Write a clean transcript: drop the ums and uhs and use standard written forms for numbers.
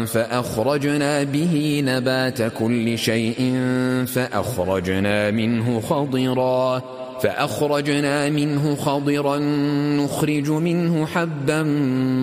فأخرجنا به نبات كل شيء فأخرجنا منه خضرا نخرج منه حبا